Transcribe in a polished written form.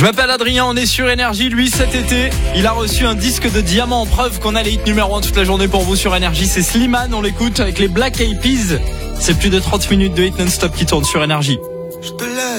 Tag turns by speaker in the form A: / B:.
A: Je m'appelle Adrien, on est sur Énergie. Lui, cet été, il a reçu un disque de diamant en preuve qu'on a les hits numéro 1 toute la journée pour vous sur Énergie. C'est Slimane, on l'écoute avec les Black Eyed Peas. C'est plus de 30 minutes de hit non-stop qui tournent sur Énergie.